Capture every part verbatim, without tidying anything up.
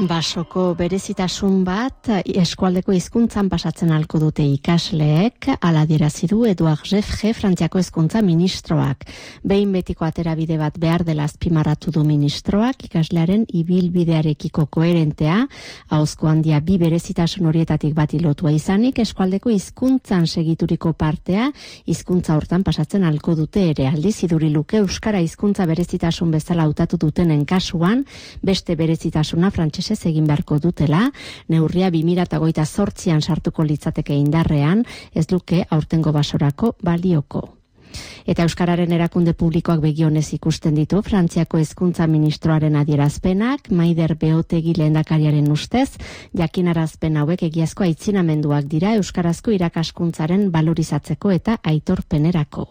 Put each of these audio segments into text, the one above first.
Basoko berezitasun bat eskualdeko hizkuntzan pasatzen ahalko dute ikasleek, hala adierazi du Eduard Jeffre Frantziako hezkuntza ministroak. Behin betiko aterabide bat behar dela azpimarratu du ministroak, ikaslearen ibilbidearekiko koherentea, ahozko handia bi berezitasun horietatik bat lotua izanik, eskualdeko hizkuntzan segituriko partea hizkuntza hortan pasatzen ahalko dute ere. Aldiz iduri luke euskara hizkuntza berezitasun bezala hautatu dutenen kasuan, beste berezitasuna frantsesez egin beharko dutela, neurria bi mila hogeita zortzian sartuko litzateke indarrean, ez luke aurtengo basorako balioko. Eta euskararen erakunde publikoak begionez ikusten ditu Frantziako hezkuntza ministroaren adierazpenak, Maider Beotegi lehendakariaren ustez, jakinarazpen hauek egiazko aitzinamenduak dira euskarazko irakaskuntzaren valorizatzeko eta aitorpenerako.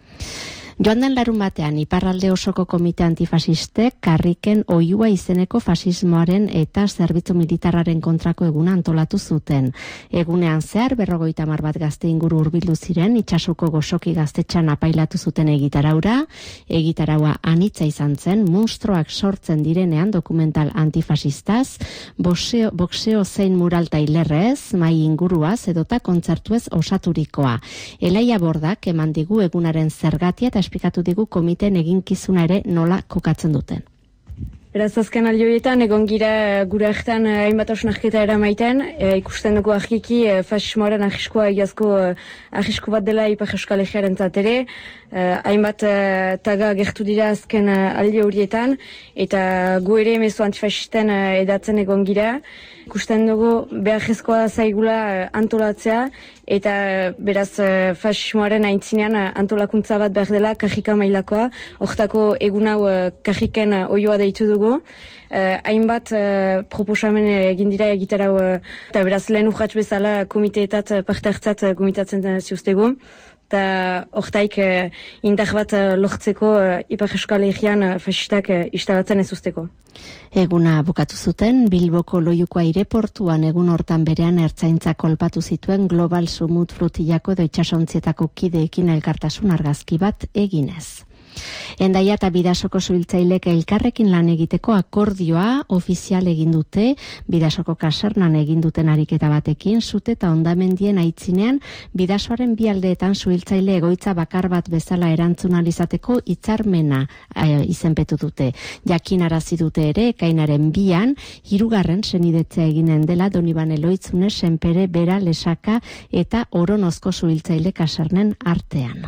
Joan den larun batean, Iparralde osoko komite antifasistek karriken oihua izeneko fasismoaren eta zerbitzu militarraren kontrako eguna antolatu zuten. Egunean zehar berrogeita hamar bat gazte inguru hurbildu ziren itsasoko gozoki gaztetxan apailatu zuten egitaraura. Egitaraua anitza izan zen, munstroak sortzen direnean dokumental antifasistaz, boxeo, boxeo zein mural tailerrez, mai inguruaz edota kontzertuez osaturikoa. Elaia Bordak eman digu egunaren zergatia eta esplikatu digu komiteen eginkizuna ere nola kokatzen duten. Beraz, azken aldioietan, egon gira gure hartan hainbat hausnarketa eramaiten, e, ikusten dugu argiki e, fasismoaren arriskoa egiazko e, arrisku bat dela Ipar Euskal Herriaren zatere, e, hainbat e, taga gertu dira azken aldio horietan, eta gu ere mezu antifasisten e, edatzen egon gira. Ikusten dugu beharrezkoa zaigula antolatzea, eta beraz fasismoaren aintzinean antolakuntza bat behar dela kajika mailakoa, hortako egun hau kajiken oioa deitu dugu. Uh, hainbat uh, proposamen egin dira egitarau, uh, eta beraz lehen urratx bezala komiteetat parte hartzat uh, gomitatzen uh, ziuztegu. Eta hortaik uh, indar bat uh, lortzeko uh, Ipar Euskal Herrian uh, fasistak uh, instalatzen ez usteko. Eguna bukatu zuten, Bilboko Loiuko aireportuan egun hortan berean ertzaintza kolpatu zituen Global Sumut Frutillako edo itsasontzietako kideekin elkartasun argazki bat eginez. Endaia eta Bidasoko suhiltzailek elkarrekin lan egiteko akordioa ofizial egin dute, Bidasoko kasernan egin duten ariketa batekin, sute eta hondamendien aitzinean Bidasoaren bi aldeetan suhiltzaile egoitza bakar bat bezala erantzun izateko hitzarmena e, izenpetu dute. Jakinarazi dute ere, ekainaren bian, hirugarren senidetzea eginen dela Donibane Loitzune, Senpere, Bera, Lesaka eta Oronozko suhiltzaile kasernen artean.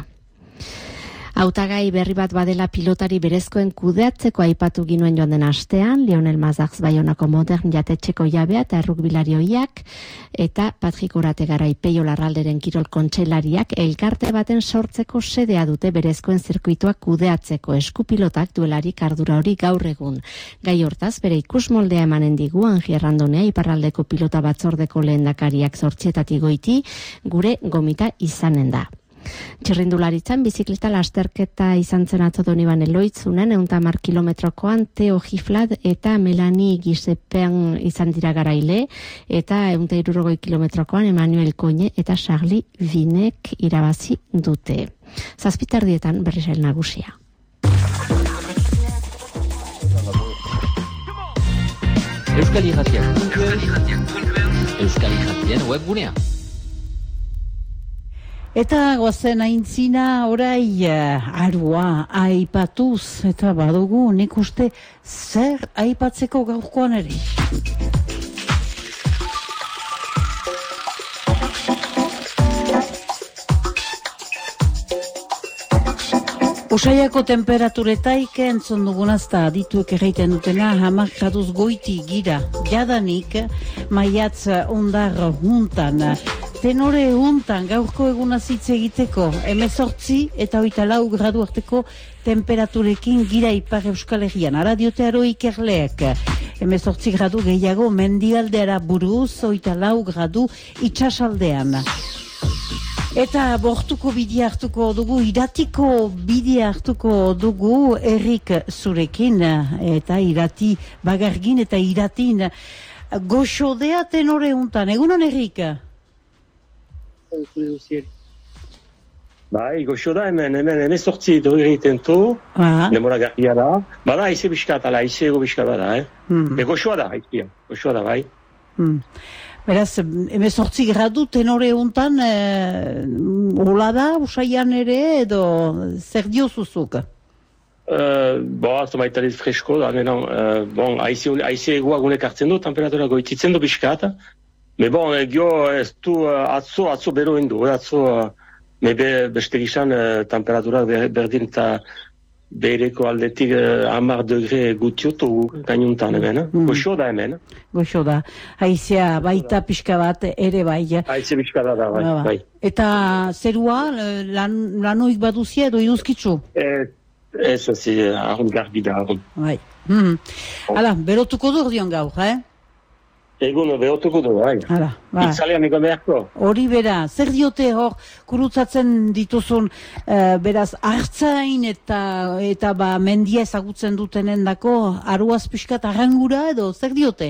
Hautagai berri bat badela pilotari berezkoen kudeatzeko aipatu ginuen joan den astean, Lionel Mazarz Baionako Modern jatetxeko jabea eta errukbilari ohiak, eta Patrik Orategarai Peio Larralderen kirol kontseilariak elkarte baten sortzeko sedea dute berezkoen zirkuituak kudeatzeko, eskupilotak duelarik ardura hori gaur egun. Gai hortaz, bere ikusmoldea emanen digu Angi Errandonea Iparraldeko pilota batzordeko lehendakariak zortzietatik goiti, gure gomita izanen da. Txirrindularitzan bizikleta lasterketa izan zen atzo Donibane Loitzunen, ehun eta hamar kilometrokoan Teo Giflad eta Melanie Gisepean izan dira garaile, eta ehun eta hirurogei kilometrokoan Emmanuel Koine eta Charlie Vinek irabazi dute. Zazpiterdietan berrizail nagusia. Euskal Irratiak Euskal Irratien webgunea. Eta goazen aintzina orai arua aipatuz, eta badugu nik uste zer aipatzeko gaurkoan ere. Osaiako temperaturetaik entzun dugunazta adituek erraiten dutena hamar graduz goiti gira jadanik maiatz ondar juntan. Tenore hontan gaurko eguna hitz egiteko hemezortzi eta hogeita lau gradu arteko temperaturekin gira Ipar Euskal Herrian. Ara diote aro ikerleek. hemezortzi gradu gehiago mendialdeara buruz, hogeita lau gradu itsasaldean. Eta bortuko bidea hartuko dugu, iratiko bidea hartuko dugu Erik zurekin, eta irati bagargin eta iratin goxodea tenore hontan. Egunon Erik? Bai, goxo da hemen, hemen, hemen sortzi doi egiten tu, Ah. demora garria da. Bada, aize biskat, ala, aize ego biskat bada, eh? Hmm. E goxoa da, aizpia, goxoa da, bai. Hmm. Beraz, emezortzi gradu tenore hontan, eh, hola da, usaian ere, edo zer diozuzuk? Uh, bo, atzo baitariz fresko, da, nenan, uh, bon, aize, aize egoa gunek hartzen du, temperatura goititzen du biskat. Me bon, eh, gio, ez du, uh, atzo, atzo bero indu, eh, atzo, uh, me be, beste gizan, uh, temperatura ber, berdin eta bereko aldetik uh, hamar degre gutiotu gainuntan hemen, eh? Mm. Goxo da hemen. Goxo da, haizea baita pixka bat ere bai. Aize biskada da, bai, Ba, ba. bai. Eta zerua, lan, lanoik baduzia edo iuzkitzu? Eh, ez, ez, argun garbi da, argun. Bai. Hmm. Hala, berotuko du ordion gaur, eh? Egun, behotuko du, bai. Hala, ba. Itzalean egon beharko. Hori bera, zer diote hor kurutzatzen dituzun eh, beraz hartzain eta eta ba mendia ezagutzen dutenen dako aruaz pixkat arrangura edo zer diote?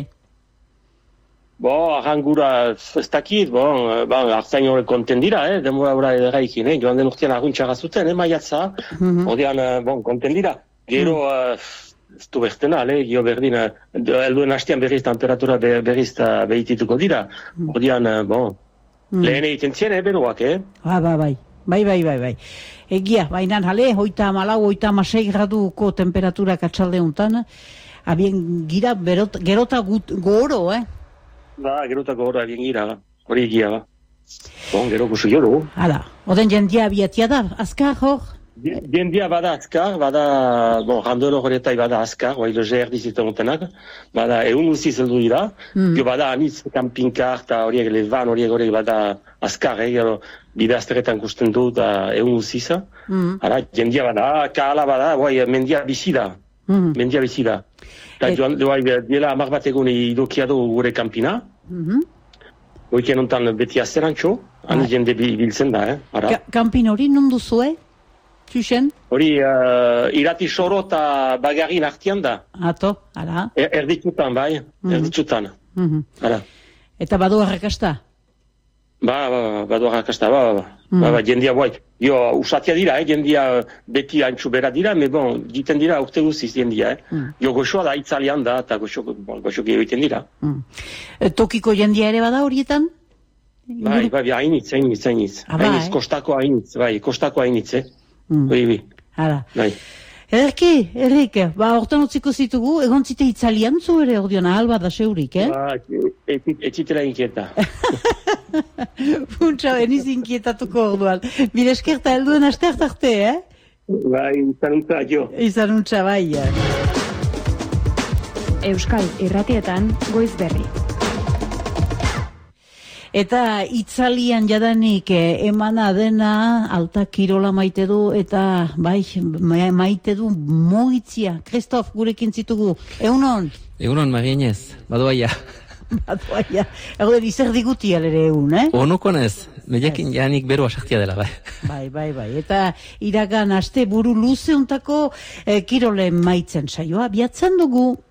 Bo, arrangura ez dakit, bo, ba, hartzain hori konten dira, eh, demora hori edagaikin, eh, joan den urtean argun txagazuten, eh, maiatza, Mhm. odian, eh, bon, konten dira. Gero, eh, ez du bertena, le, gio berdin, eh, helduen hastean berriz temperatura be- berriz ta behitituko dira. Odian, eh, bon, Mm. lehen egiten zien, eh, beroak, eh? Ba, ba, bai. Bai, bai, bai, bai. Egia, baina jale, hoita amalau, hoita amasei graduko temperaturak atxalde honetan, abien gira berot, gerota gut, goro, eh? Ba, gerotako hori abien gira, hori egia, ba. Bon, gero kusu joro. Hala, oden jendia abiatia da, azkar hor? Jendia bada azkar, bada, bon, randoro horretai bada azkar, bai loze erdizita montenak, bada egun uzi zeldu dira, Mm. gero bada anitz kampinkar eta horiek levan horiek horiek bada azkar, eh, gero bide azterretan kusten du eta egun uziza. Mm. Ara, jendia bada, kaala bada, bai, mendia bizi da, Mm. mendia bizi da. Eta Et- joan, bai, diela hamar bat egun idokia du gure kampina, Mhm. goikien ontan beti azerantxo, han Bai. jende bi- biltzen da, eh, ara. Ka- Kampin hori non duzue? Txuxen? Hori, uh, irati soro eta bagarin artian da. Ato, ala. Er, erditzutan, bai, Mhm. erditzutan. Mhm. Hala. Eta badu arrakasta? Ba, ba, ba, ba, kasta, ba, ba, Mhm. ba, ba, jendia, bai. Jo, usatia dira, eh, jendia beti antxu bera dira, me bon, jiten dira urte guziz jendia, eh. Mhm. Jo, goxoa da, itzalian da, eta goxo, bon, goxo gehiago egiten dira. Mm. E, tokiko jendia ere bada horietan? Bai, bai, bai, hainitz, hainitz, hainitz. Ah, bai. Hainitz, kostako hainitz, bai, kostako hainitz, eh. Mm. Bai, bai, Hala. bai. Ederki, Erik, ba, hortan utziko zitugu, egon zite itzalian zu ere ordion, ahal bada seurik, eh? Ba, etxitela inkieta. Puntxa, eniz inkietatuko orduan. Bire eskerta helduen aste arte, eh? Bai, zanuntza, jo. Izan untxa, bai. Euskal Irratietan Goiz Berri. Eta itzalian jadanik eh, emana dena alta kirola maite du eta bai ma- maite du moitzia. Kristof, gurekin zitugu. Egunon? Egunon, Marienez, badoaia. Badoaia. Egoden izer diguti alere egun, eh? Onukonez, mediakin janik beroa sartia dela, bai. Bai, bai, bai. Eta iragan aste buru luze untako eh, kirole maitzen saioa. Biatzen dugu